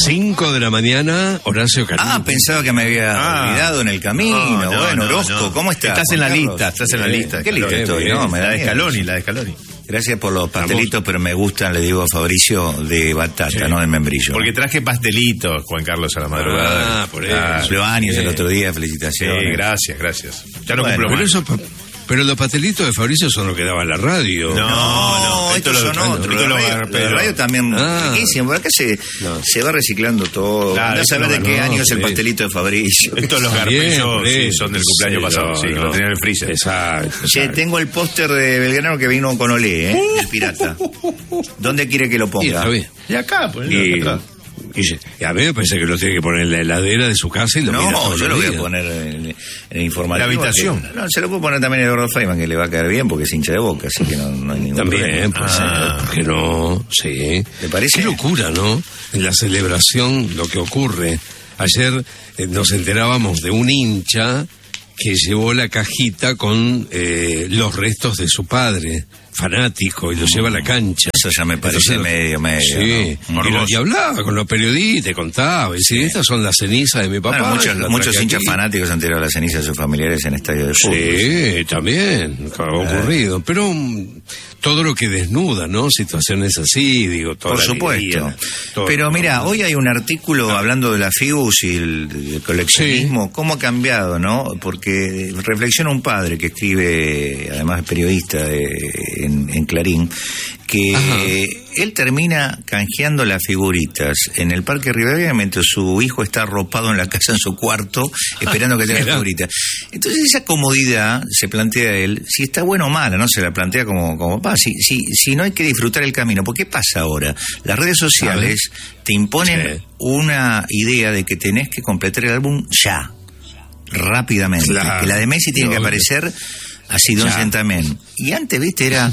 5 de la mañana, Horacio Caruso. Ah, pensaba que me había olvidado en el camino. No, bueno, no, Orozco, no. ¿cómo estás? Estás en la lista, Qué listo estoy, bien. ¿no? Me da La de miedo. Scaloni. Gracias por los pastelitos, pero me gustan, le digo a Fabricio, de batata, Sí. no de membrillo. Porque traje pastelitos, Juan Carlos, a la madrugada. Ah, por eso. Cumplió años el Bien. otro día, Sí, felicitaciones. gracias. Ya no Bueno, cumplo Pero, más. pero los pastelitos de Fabricio son los que daba la radio. No, estos son otros. esto lo La agarré, radio, la radio también Ah. riquísimo. Por acá se va reciclando todo. Claro, Andá a eso saber no de qué ganó, año es el sí. pastelito de Fabricio. Estos los Está bien, garpé yo, por sí, eso. son del cumpleaños pasado, sí, que lo tenía en el freezer. Exacto. Che, tengo el póster de Belgrano que vino con Olé, el pirata. ¿Dónde quiere que lo Y ponga? está bien. Y acá, pues, Y, atrás. y a mí me parece que lo tiene que poner en la heladera de su casa y lo mira No, todos yo los lo voy a días. poner en el informativo. La habitación. Que- no, se lo puedo poner también a Eduardo Feynman, que le va a caer bien porque es hincha de Boca, así que no hay ningún También, problema. pues, ¿por qué no? Sí. ¿Te parece? Qué locura, ¿no? En la celebración, lo que ocurre. Ayer nos enterábamos de un hincha que llevó la cajita con los restos de su padre, fanático, y lo lleva a la cancha. Eso ya me parece medio, Sí, ¿no? y hablaba con los periodistas, contaba, y si estas son las cenizas de mi papá. Bueno, las muchos traje hinchas aquí. fanáticos han tirado las cenizas de sus familiares en estadios de fútbol. Sí, también, ha ocurrido. Pero todo lo que desnuda, ¿no? Situaciones así, digo, toda Por la supuesto. alegría, todo. Pero mira, hoy hay un artículo hablando de la FIBUS y el coleccionismo, cómo ha cambiado, ¿no? Porque reflexiona un padre que escribe, además es periodista en Clarín, que él termina canjeando las figuritas en el Parque Rivadavia mientras su hijo está arropado en la casa en su cuarto esperando que tenga la figurita. Entonces esa comodidad, se plantea él, si está buena o mala, ¿no? Se la plantea como si no hay que disfrutar el camino. ¿Por qué pasa ahora? Las redes sociales te imponen una idea de que tenés que completar el álbum ya, rápidamente. Claro. Que la de Messi tiene que aparecer así de un Ya. santamén. Y antes, viste, era...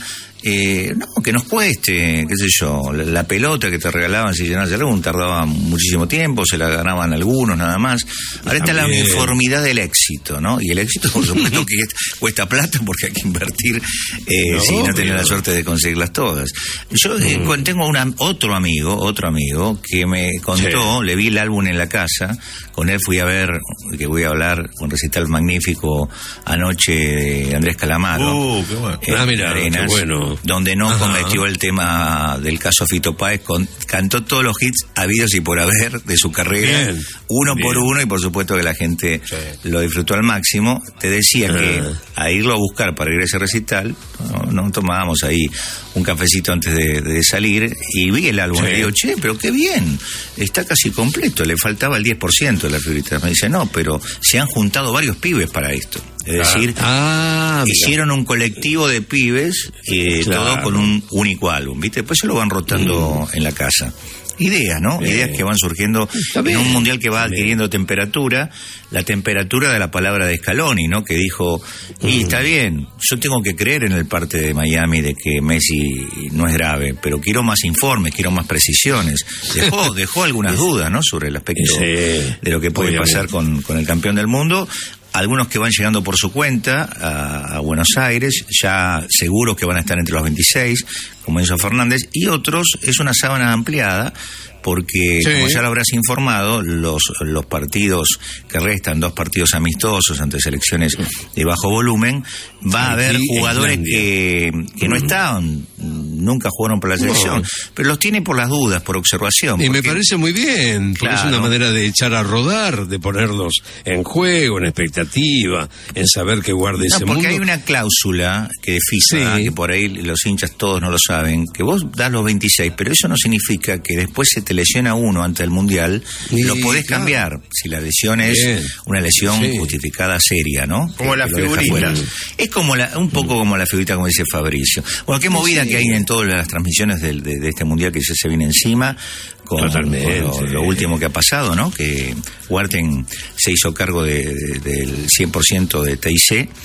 no, que nos cueste, qué sé yo, la pelota que te regalaban si llenabas el álbum tardaba muchísimo tiempo, se la ganaban algunos nada más. Ahora está la También. uniformidad del éxito, ¿no? Y el éxito, por supuesto, que cuesta plata porque hay que invertir si no tenés la suerte de conseguirlas todas. Yo tengo otro amigo que me contó, le vi el álbum en la casa, con él fui a ver, que voy a hablar, un recital magnífico anoche de Andrés Calamaro. Qué bueno. en Mira, Arenas, qué bueno. donde no cometió el tema del caso Fito Páez, cantó todos los hits habidos y por haber de su carrera, Bien, uno bien. por uno, y por supuesto que la gente lo disfrutó al máximo. Te decía que a irlo a buscar para ir a ese recital, no tomábamos ahí un cafecito antes de salir, y vi el álbum y digo, che, pero qué bien, está casi completo, le faltaba el 10% de la figurita. Me dice, no, pero se han juntado varios pibes para esto. Es decir, mira. hicieron un colectivo de pibes, todo con un único álbum, ¿viste? Después se lo van rotando en la casa. Ideas, ¿no? Ideas que van surgiendo en un mundial que va adquiriendo temperatura, la temperatura de la palabra de Scaloni, ¿no? Que dijo, y está bien, yo tengo que creer en el parte de Miami de que Messi no es grave, pero quiero más informes, quiero más precisiones. Dejó algunas dudas, ¿no? Sobre el aspecto de lo que puede pasar con el campeón del mundo. Algunos que van llegando por su cuenta a Buenos Aires, ya seguros que van a estar entre los 26, como Enzo Fernández, y otros es una sábana ampliada, porque como ya lo habrás informado, los partidos que restan, 2 partidos amistosos ante selecciones de bajo volumen, va a haber jugadores que no estaban, nunca jugaron por la selección, pero los tiene por las dudas, por observación. Y me parece muy bien, porque es una manera de echar a rodar, de ponerlos en juego, en expectativa, en saber que guarda ese mundo. Porque hay una cláusula que de FIFA, que por ahí los hinchas todos no lo saben, que vos das los 26, pero eso no significa que después se te lesiona uno antes del Mundial, lo podés cambiar, si la lesión es una lesión justificada seria, ¿no? Como las figuritas. Es como un poco como la figurita, como dice Fabricio. Bueno, qué movida que hay en todas las transmisiones de este Mundial que ya se viene encima, con lo último que ha pasado, ¿no? Que Huarten se hizo cargo del 100% de TIC,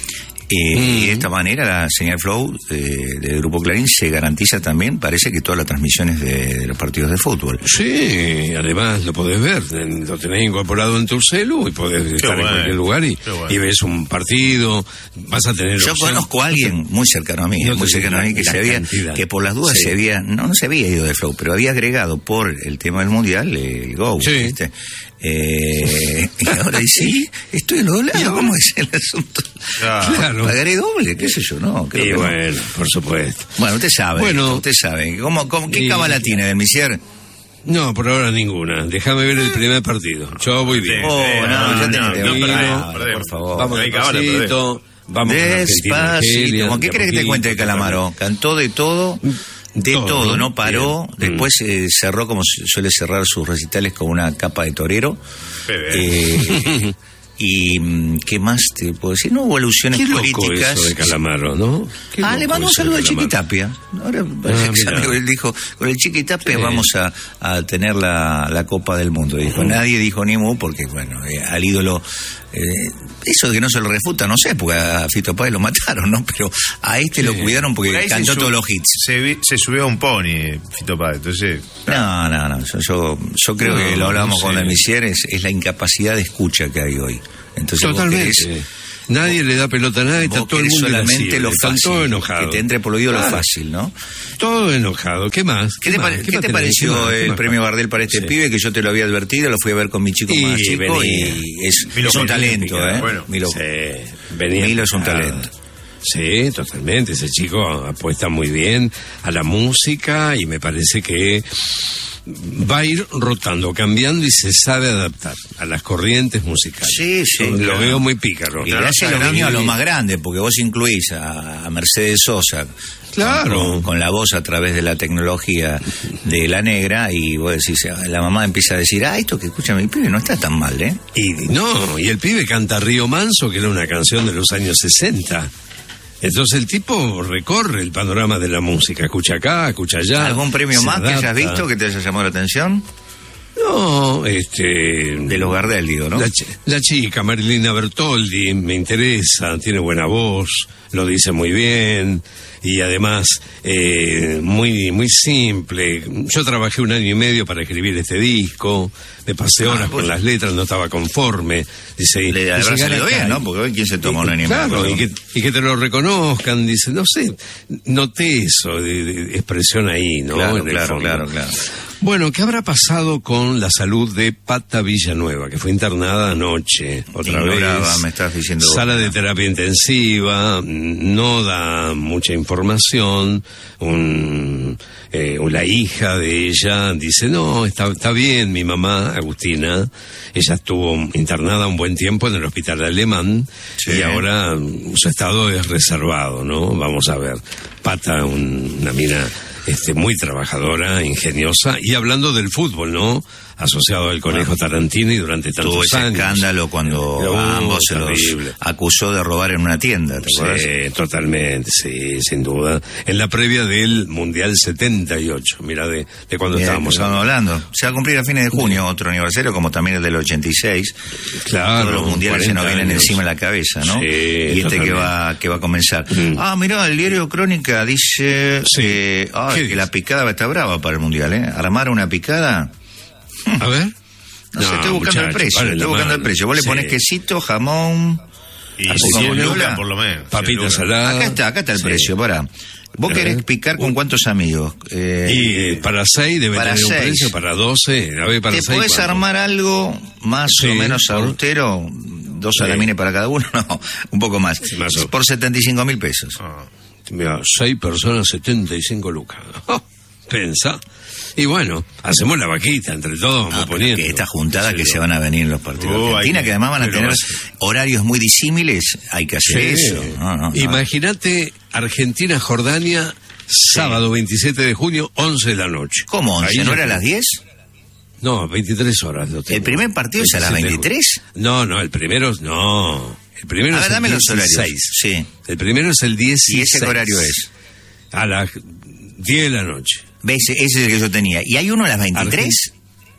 Y de esta manera la señal Flow del Grupo Clarín se garantiza también, parece que todas las transmisiones de los partidos de fútbol. Sí, además lo podés ver, lo tenés incorporado en tu celu y podés estar en cualquier lugar y ves un partido, vas a tener... Yo conozco a alguien muy cercano a mí, que por las dudas no se había ido de Flow, pero había agregado por el tema del Mundial el Go, sí. ¿viste? Y ahora dice, estoy en doble, ¿cómo es el asunto? Claro. Pagaré doble, qué sé yo, ¿no? Creo que bueno, no. Por supuesto. Bueno, usted sabe. ¿Qué cábala tiene del Misier? No, por ahora ninguna. Déjame ver el primer partido. Yo voy bien. Por favor. Vamos despacito. Vamos despacito. ¿Qué crees que te cuente de Calamaro? Cantó de todo. De todo, no paró. Bien. Después cerró como suele cerrar sus recitales con una capa de torero. Y ¿qué más te puedo decir? No hubo alusiones políticas. Eso de Calamaro, ¿no? Le mando un saludo al Chiquitapia. Ahora él dijo, con el Chiquitapia vamos a tener la Copa del Mundo. Dijo, nadie dijo ni mu, porque bueno, al ídolo, eso de que no se lo refuta, no sé, porque a Fito Páez lo mataron, ¿no? Pero a lo cuidaron porque cantó todos los hits. Se subió a un pony, Fito Páez, entonces... No. Yo creo que lo hablamos con el Misier, es la incapacidad de escucha que hay hoy. Entonces, totalmente. Nadie le da pelota a nada, está todo el mundo solamente lo fácil, todo enojado. Que te entre por el oído lo fácil, ¿no? Todo enojado. ¿Qué más? ¿Qué te pareció el premio Gardel para este pibe? Que yo te lo había advertido, lo fui a ver con mi chico más chico y es un talento, Bueno, Milo es un talento. Sí, totalmente. Ese chico apuesta muy bien a la música y me parece que va a ir rotando, cambiando y se sabe adaptar a las corrientes musicales. Sí, lo veo muy pícaro. Y gracias a los niños a lo más grande, porque vos incluís a Mercedes Sosa. Claro. Con la voz a través de la tecnología de la negra, y vos decís, la mamá empieza a decir, esto que escucha mi pibe no está tan mal, ¿eh? Y el pibe canta Río Manso, que era una canción de los años 60. Entonces el tipo recorre el panorama de la música, escucha acá, escucha allá. ¿Algún premio más que hayas visto que te haya llamado la atención? No, de los Gardel, digo, ¿no? La chica, Marilina Bertoldi, me interesa, tiene buena voz, lo dice muy bien, y además muy, muy simple. Yo trabajé 1 año y medio para escribir este disco, me pasé horas con las letras, no estaba conforme. Dice, le habrá salido bien, ¿no? Porque hoy quién se toma 1 año y medio. Claro, y que te lo reconozcan, dice, no sé, noté eso de expresión ahí, ¿no? Claro. Bueno, ¿qué habrá pasado con la salud de Pata Villanueva, que fue internada anoche, otra vez? Me estás diciendo. Sala de terapia intensiva, no da mucha información. La hija de ella dice, no, está bien mi mamá, Agustina. Ella estuvo internada un buen tiempo en el hospital alemán y ahora su estado es reservado, ¿no? Vamos a ver. Pata, una mina muy trabajadora, ingeniosa, y hablando del fútbol, ¿no? Asociado al Conejo Tarantini durante tantos años. Tuvo ese escándalo cuando a ambos se los acusó de robar en una tienda, ¿te acuerdas? Sí, totalmente, sí, sin duda. En la previa del Mundial 78, mira de cuando estábamos hablando. Se va a cumplir a fines de junio otro aniversario, como también el del 86. Claro. Todos los mundiales se nos vienen encima de la cabeza, ¿no? Sí, y que va a comenzar. Mirá, el diario Crónica dice que la picada va a estar brava para el Mundial, ¿eh? Armar una picada... A ver. No sé, estoy buscando el precio. Vos le pones quesito, jamón... Y Lucas, por lo menos. Papita salada. Acá está el precio, pará. ¿Vos querés picar con cuántos amigos? Y para 6 debe tener un precio, para 12, a ver, para 6. ¿Te podés armar algo más o menos austero? 2 salamines para cada uno, no, un poco más. Por 75.000 pesos. Mira, 6 personas, 75 lucas. Pensa. Y bueno, hacemos la vaquita entre todos, vamos poniendo. Esta juntada que se van a venir en los partidos de Argentina, que además van a tener horarios muy disímiles, hay que hacer eso. Imagínate Argentina-Jordania, sábado 27 de junio, 11 de la noche. ¿Cómo 11? ¿No era a las 10? No, 23 horas. ¿El primer partido es a las 23? No, el primero no. El primero es dame el 16. Los horarios. Sí. El primero es el 16. ¿Y ese horario es? A las 10 de la noche. ¿Ves? Ese es el que yo tenía. ¿Y hay uno a las 23?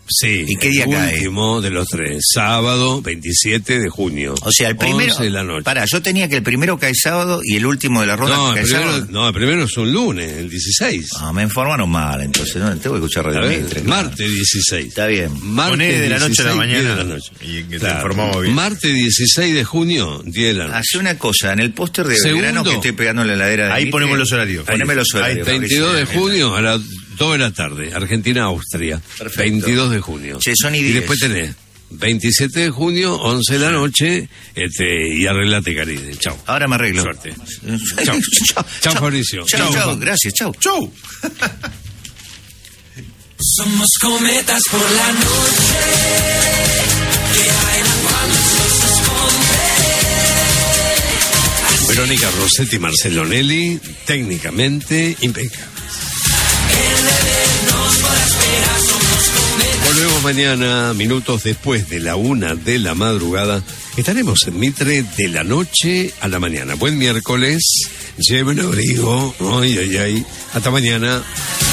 Sí. ¿Y qué día cae? El último de los 3. Sábado 27 de junio. O sea, el primero... 11 de la noche. Pará, yo tenía que el primero cae sábado y el último de la ronda cae sábado. No, el primero es un lunes, el 16. Ah, me informaron mal, entonces, ¿no? Tengo que escuchar Radio Mitre. Martes 16. Está bien. Poné de la noche a la mañana. De la noche. Y que te informamos bien. Martes 16 de junio, 10 de la noche. Hace una cosa, en el póster de Belgrano que estoy pegando en la heladera de Ahí Mitre, ponemos los horarios. Poneme los horarios. 22 de junio a las 2 de la tarde, Argentina-Austria. Perfecto. 22 de junio. Che, son y Y 10. después tenés 27 de junio, 11 de la noche, y arreglate, Caride. Chau. Ahora me arreglo. Suerte. Chau. Chau, Fabricio. Chau. Gracias, chau. ¡Chau! Somos cometas por la noche que bailan cuando el sol se esconde. Verónica Rossetti y Marcelo Nelly, técnicamente impecables. Volvemos mañana, minutos después de la 1 de la madrugada. Estaremos en Mitre de la noche a la mañana. Buen miércoles, lleven abrigo. Ay, ay, ay. Hasta mañana.